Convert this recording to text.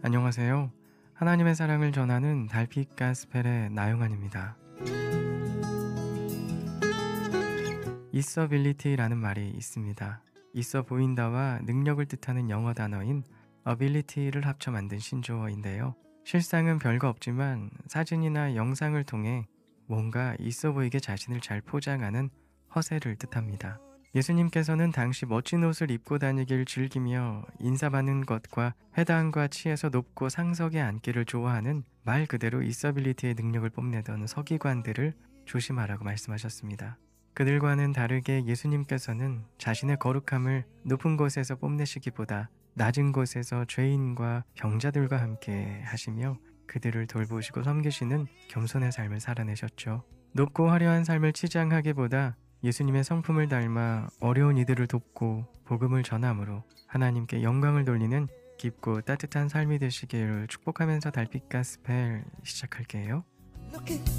안녕하세요. 하나님의 사랑을 전하는 달빛 가스펠의 나용환입니다. 있어빌리티라는 말이 있습니다. 있어 보인다와 능력을 뜻하는 영어 단어인 ability를 합쳐 만든 신조어인데요. 실상은 별거 없지만 사진이나 영상을 통해 뭔가 있어 보이게 자신을 잘 포장하는 허세를 뜻합니다. 예수님께서는 당시 멋진 옷을 입고 다니길 즐기며 인사받는 것과 회당과 치에서 높고 상석에 앉기를 좋아하는 말 그대로 있어빌리티의 능력을 뽐내던 서기관들을 조심하라고 말씀하셨습니다. 그들과는 다르게 예수님께서는 자신의 거룩함을 높은 곳에서 뽐내시기보다 낮은 곳에서 죄인과 병자들과 함께 하시며 그들을 돌보시고 섬기시는 겸손의 삶을 살아내셨죠. 높고 화려한 삶을 치장하기보다 예수님의 성품을 닮아 어려운 이들을 돕고 복음을 전함으로 하나님께 영광을 돌리는 깊고 따뜻한 삶이 되시기를 축복하면서 달빛 가스펠 시작할게요.